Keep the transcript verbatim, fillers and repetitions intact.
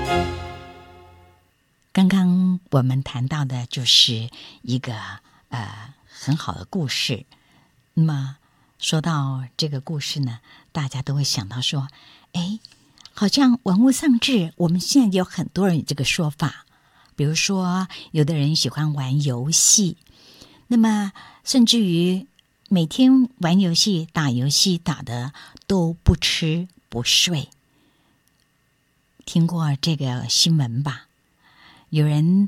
刚刚我们谈到的就是一个呃很好的故事。那么说到这个故事呢，大家都会想到说，哎，好像玩物丧志，我们现在有很多人有这个说法。比如说，有的人喜欢玩游戏，那么甚至于每天玩游戏、打游戏打的都不吃不睡。听过这个新闻吧？有人